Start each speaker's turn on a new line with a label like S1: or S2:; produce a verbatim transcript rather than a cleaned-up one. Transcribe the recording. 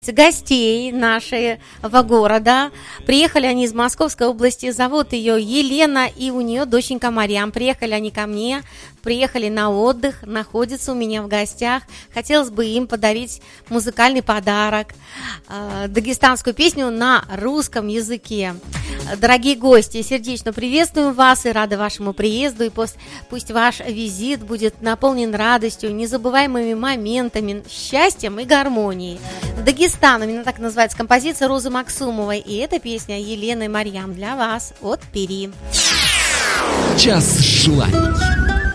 S1: Гостей нашего города. Приехали они из Московской области, зовут ее Елена, и у нее доченька Марьям. Приехали они ко мне, приехали на отдых, находятся у меня в гостях. Хотелось бы им подарить музыкальный подарок, э, дагестанскую песню на русском языке. Дорогие гости, сердечно приветствуем вас и рады вашему приезду. И пусть, пусть ваш визит будет наполнен радостью, незабываемыми моментами, счастьем и гармонией. Дагестан, именно так называется композиция Розы Максумовой. И эта песня Елены Марьям для вас от Пери.
S2: Час желаний.